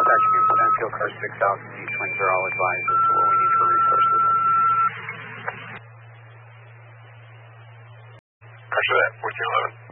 Dispatch, you can put down field car 6000. Each lanes are all advised as to what we need for resources. After that, 1411.